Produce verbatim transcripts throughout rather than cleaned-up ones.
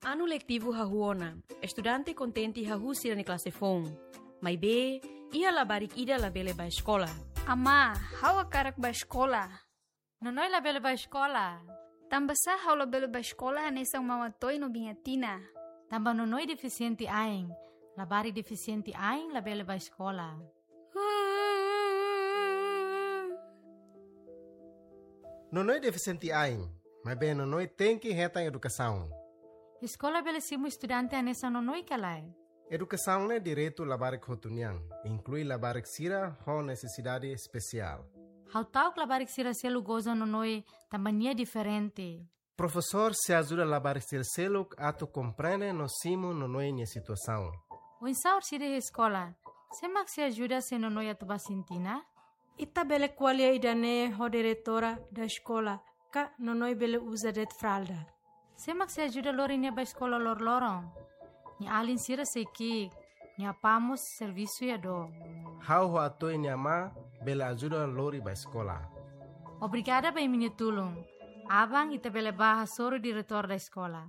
Ano letivo hahuona, estudante contente hahusi na klase fong. May be, iya labarik ida labele ba escola. Ama, hawa karak ba escola? Nonoy labele ba escola? Tambasa haw labele ba escola hanesang mamatoy no bingatina. Tamba nonoy deficiente aing, labari deficiente aing labele ba escola. Nonoy deficiente aing, mas bem nonoy tem que reta educação. Escola belesimo estudante anessa nonoy kalay. Educação é direito labarik hotuniang, inclui labarik sira com necessidade especial. How tau labarik sira selu gozo nonoy tambania diferente. Professor se ajuda labarik sira selu ato compreende no simo nonoy nia situação. O insaur sira escola, semak se ajuda se nonoy atuba sintina? Ita bele qualia idane ho diretora da escola, ka nonoy bele usa det fralda. Semak se ajuda lori nia ba escola lor lorong. Ni alin sira seki, ni apamos serviço ya do. How ho atoi nia ma bele ajuda lori ba escola. Obrigada ba minha tulung. Abang ita bele baha soro diretor da escola.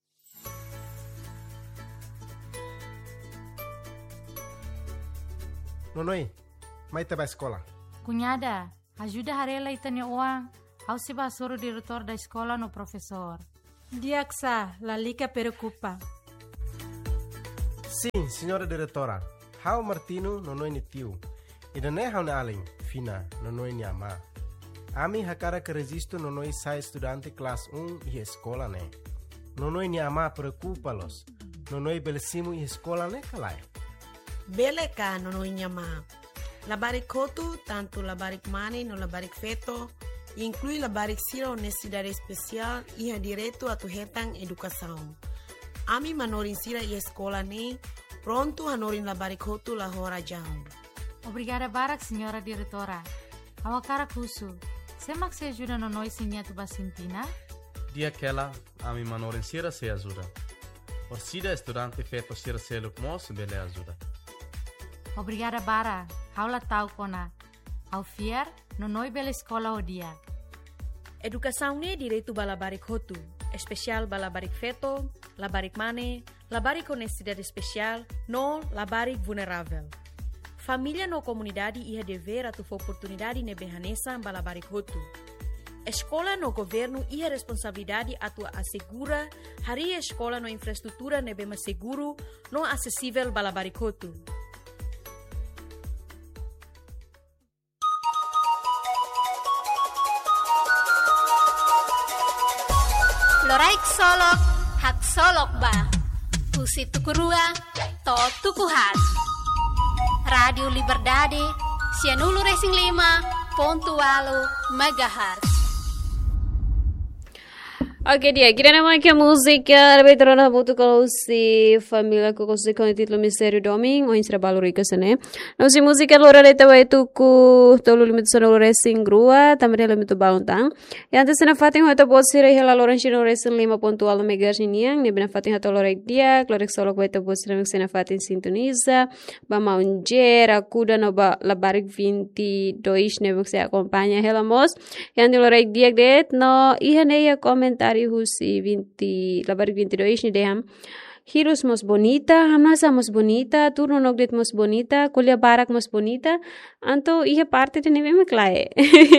Nonoy, mai te ba escola. Cunhada, ajuda harela ita nia uang. How se ba soro diretor da escola no professor. Diaksa, la lica preocupa. Sim, senhora diretora. How Martino nonoy ni tio. Ida ne how ne aling, fina nonoy ni ama. Ami hakara que resisto nonoy sai estudante classe um e escola ne. Nonoy ni ama preocupa-los. Nonoy belesimu e escola ne kalai. Bele ka nonoy ni ama. Labarik kotu, tanto labarik mane no labarik feto, inclui labarik sira necessidade especial e direito a tu retang educação. Ami manorin sira e escola ne, pronto hanorin labarik kotu la hora jam. Obrigada barak, senhora diretora. Awakara kusu. Semak se ajuda no noi sinha tu basintina? Dia aquela, ami manorin sira se ajuda. Orsida estudante feto sira se luk mos bele ajuda. Obrigada bara. Haula tau kona. Au fiar, no noi bele escola o dia. Educação ne direito ba labarik hotu, especial ba labarik feto, labarik mane, labarik com necessidade especial, no labarik vulnerável. Família no comunidade ia dever a tu oportunidade ne behanesa ba labarik hotu. Escola no governo ia responsabilidade a tu assegura hari escola no infraestrutura ne bema seguro, no acessível ba labarik hotu. Loraik solok, hak solok ba. Tusi tukurua, to tukuhat. Radio Liberdade, Cianulu Racing lima, pontualo, megahertz. Oke dia, kira nama que a música lebih terona muito com si família com si com o título Mistério Doming ou trabalho rico né. Não se música lora leta vai tu ku tolo limite sonoro racing grua, também ela muito bom tang. E antes na fatin hoto bot sira hela lora chino racing lima pontual mega chiniang, ne bena fatin hoto lora dia, clorek solo vai tu bot sira na fatin sintoniza, ba maunjer, acuda no ba labarik vinte e dois ne você acompanha hela mos. E ande lora dia det no ia neia comentário husi vinte, labarik vinte e dois ni deham. Hirus mos bonita, hamnasa mos bonita, turno nogdet mos bonita, kulia barak mos bonita, anto ia parte de neve me clae.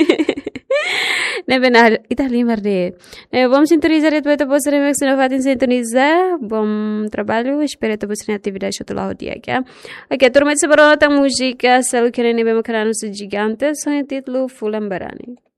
Neve na ita limar de. Neve bom sintonizar et beta posere me que fatin sintonizar, bom trabalho, espero te posere atividade outro lado dia, que. Ok, turma de separou a música, selo que neve me canal gigantes, só em título Fulambarani.